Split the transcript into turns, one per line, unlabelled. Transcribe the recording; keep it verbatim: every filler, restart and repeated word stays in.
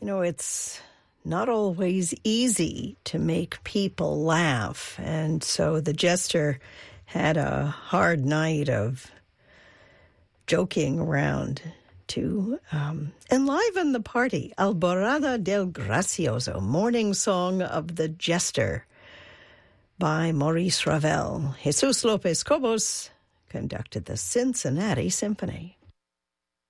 you know, it's not always easy to make people laugh. And so the jester had a hard night of joking around to um, enliven the party. Alborada del Gracioso, Morning Song of the Jester by Maurice Ravel. Jesus Lopez Cobos conducted the Cincinnati Symphony.